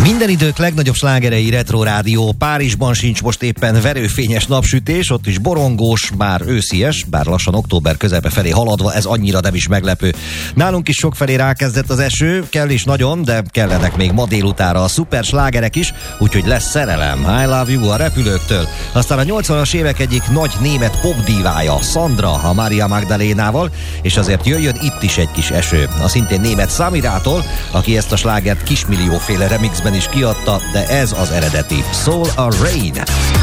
Minden idők legnagyobb slágerei Retro Rádió. Párizsban sincs most éppen verőfényes napsütés, ott is borongós, bár őszies, bár lassan október közepe felé haladva, ez annyira nem is meglepő. Nálunk is sokfelé rákezdett az eső, kell is nagyon, de kellenek még ma délutára a szuper slágerek is, úgyhogy lesz szerelem, I Love You a repülőktől. Aztán a 80-as évek egyik nagy német popdívája, Sandra a Maria Magdalénával, és azért jöjjön itt is egy kis eső. A szintén német Samirától, aki ezt a slágert kismillióféle remixben is kiadta, de ez az eredeti Soul a Rain.